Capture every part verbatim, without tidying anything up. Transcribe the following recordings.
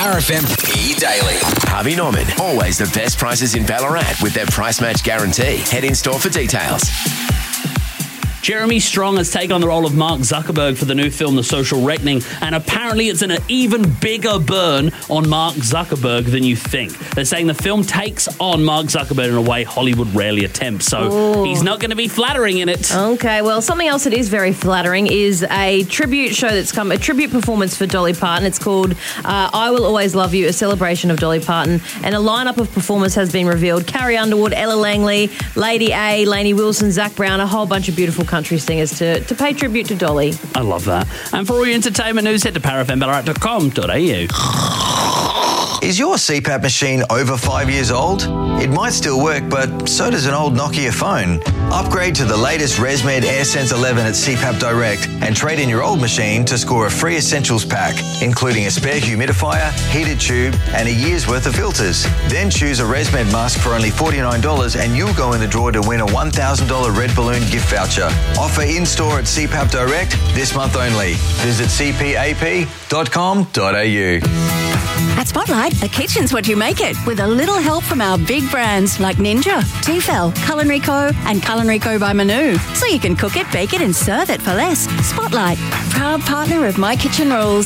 Power F M E-Daily. Harvey Norman. Always the best prices in Ballarat with their price match guarantee. Head in store for details. Jeremy Strong has taken on the role of Mark Zuckerberg for the new film The Social Reckoning, and apparently it's an even bigger burn on Mark Zuckerberg than you think. They're saying the film takes on Mark Zuckerberg in a way Hollywood rarely attempts, so Ooh. he's not going to be flattering in it. Okay, well, something else that is very flattering is a tribute show that's come, a tribute performance for Dolly Parton. It's called uh, I Will Always Love You, a celebration of Dolly Parton, and a lineup of performers has been revealed. Carrie Underwood, Ella Langley, Lady A, Lainey Wilson, Zach Brown, a whole bunch of beautiful country singers to, to pay tribute to Dolly. I love that. And for all your entertainment news, head to power f m ballarat dot com dot a u. Is your C PAP machine over five years old? It might still work, but so does an old Nokia phone. Upgrade to the latest ResMed AirSense eleven at C PAP Direct and trade in your old machine to score a free essentials pack, including a spare humidifier, heated tube, and a year's worth of filters. Then choose a ResMed mask for only forty-nine dollars and you'll go in the draw to win a one thousand dollars Red Balloon gift voucher. Offer in-store at C PAP Direct this month only. Visit c p a p dot com dot a u. At Spotlight, the kitchen's what you make it, with a little help from our big brands like Ninja, Tefal, Culinary Co and Culinary Co by Manu. So you can cook it, bake it and serve it for less. Spotlight, proud partner of My Kitchen Rules.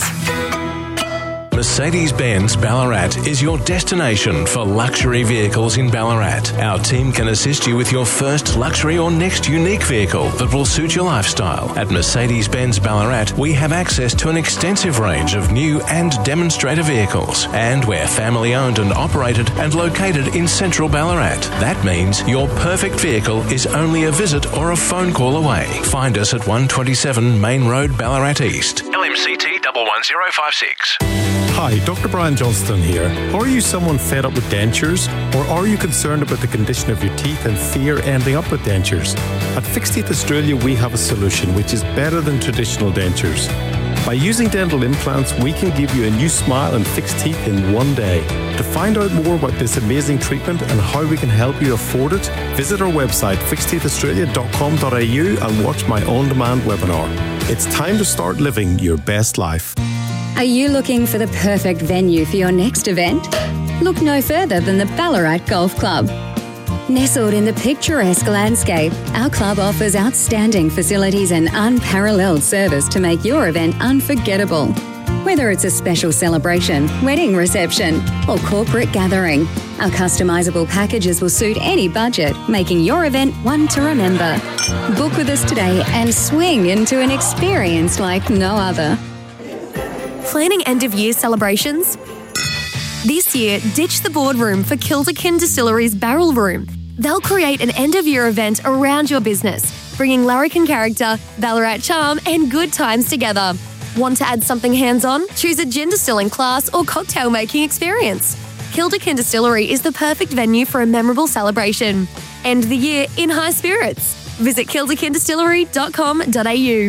Mercedes-Benz Ballarat is your destination for luxury vehicles in Ballarat. Our team can assist you with your first luxury or next unique vehicle that will suit your lifestyle. At Mercedes-Benz Ballarat, we have access to an extensive range of new and demonstrator vehicles, and we're family owned and operated and located in central Ballarat. That means your perfect vehicle is only a visit or a phone call away. Find us at one twenty-seven Main Road, Ballarat East. L M C T one one zero five six. Hi, Doctor Brian Johnston here. Are you someone fed up with dentures? Or are you concerned about the condition of your teeth and fear ending up with dentures? At Fixed Teeth Australia, we have a solution which is better than traditional dentures. By using dental implants, we can give you a new smile and fixed teeth in one day. To find out more about this amazing treatment and how we can help you afford it, visit our website fixed teeth australia dot com dot a u and watch my on-demand webinar. It's time to start living your best life. Are you looking for the perfect venue for your next event? Look no further than the Ballarat Golf Club. Nestled in the picturesque landscape, our club offers outstanding facilities and unparalleled service to make your event unforgettable. Whether it's a special celebration, wedding reception, or corporate gathering, our customisable packages will suit any budget, making your event one to remember. Book with us today and swing into an experience like no other. Planning end-of-year celebrations? This year, ditch the boardroom for Kilderkin Distillery's Barrel Room. They'll create an end-of-year event around your business, bringing larrikin character, Ballarat charm and good times together. Want to add something hands-on? Choose a gin distilling class or cocktail making experience. Kilderkin Distillery is the perfect venue for a memorable celebration. End the year in high spirits. Visit kilderkin distillery dot com dot a u.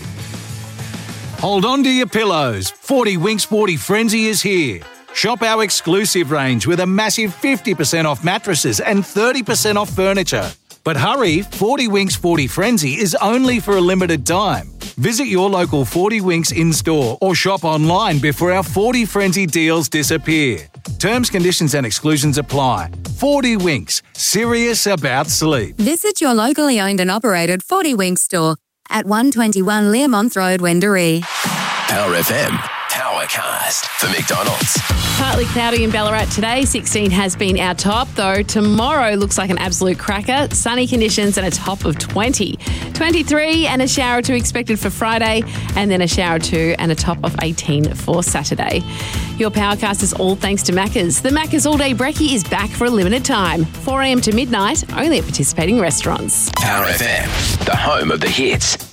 Hold on to your pillows. forty Winks forty Frenzy is here. Shop our exclusive range with a massive fifty percent off mattresses and thirty percent off furniture. But hurry, forty Winks forty Frenzy is only for a limited time. Visit your local forty Winks in-store or shop online before our forty Frenzy deals disappear. Terms, conditions and exclusions apply. forty Winks, serious about sleep. Visit your locally owned and operated forty Winks store at one twenty-one Learmonth Road, Wendouree. Power F M, Powercast for McDonald's. Partly cloudy in Ballarat today. sixteen has been our top, though tomorrow looks like an absolute cracker. Sunny conditions and a top of twenty. twenty-three and a shower or two expected for Friday, and then a shower or two and a top of eighteen for Saturday. Your Powercast is all thanks to Macca's. The Macca's All Day Brekkie is back for a limited time. four a.m. to midnight, only at participating restaurants. Power F M, the home of the hits.